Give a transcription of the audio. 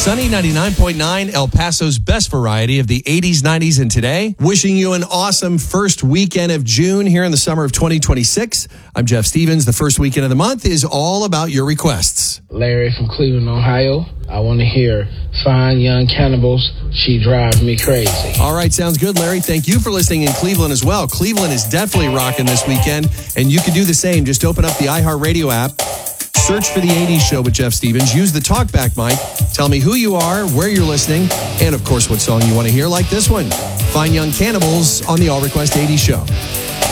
Sunny 99.9, El Paso's best variety of the 80s, 90s, and today. Wishing you an awesome first weekend of June here in the summer of 2026. I'm Jeff Stevens. The first weekend of the month is all about your requests. Larry from Cleveland, Ohio. I want to hear Fine Young Cannibals, She Drives Me Crazy. All right, sounds good, Larry. Thank you for listening in Cleveland as well. Cleveland is definitely rocking this weekend, and you can do the same. Just open up the iHeartRadio app. Search for The 80s Show with Jeff Stevens. Use the talkback mic. Tell me who you are, where you're listening, and, of course, what song you want to hear, like this one. Fine Young Cannibals on the All Request 80s Show.